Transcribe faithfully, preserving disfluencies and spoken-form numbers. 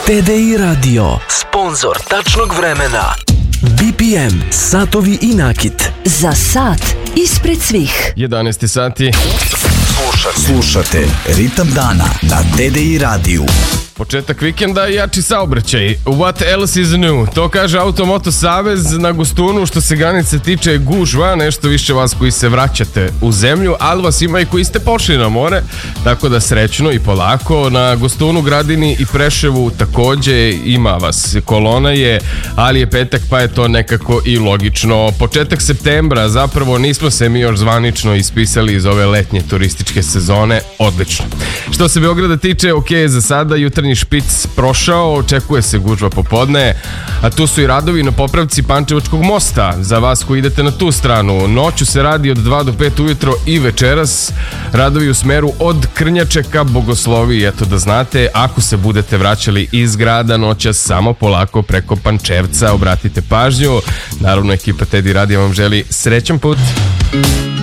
T D I Radio, sponzor tačnog vremena. B P M, satovi i nakit. Za sat ispred svih. jedanaest sati. Slušate. Slušate Ritam dana na T D I radiju. Početak vikenda i jači saobraćaj. What else is new? To kaže Automoto Savez na Gostunu. Što se granice tiče gužva, nešto više vas koji se vraćate u zemlju, ali vas ima i koji ste pošli na more, tako da srećno i polako. Na Gostunu, Gradini i Preševu takođe ima vas. Kolona je, ali je petak, pa je to nekako i logično. Početak septembra, zapravo nismo se mi još zvanično ispisali iz ove letnje turističke sezone. Odlično. Što se Beograda tiče, ok je za sada, jutarnji špic prošao, očekuje se gužva popodne, a tu su i radovi na popravci Pančevačkog mosta za vas koji idete na tu stranu. Noću se radi od dva do pet ujutro i večeras radovi u smeru od Krnjače ka Bogosloviji. Eto da znate, ako se budete vraćali iz grada noćas, samo polako preko Pančevca, obratite pažnju. Naravno, ekipa T D I radija vam želi srećan put.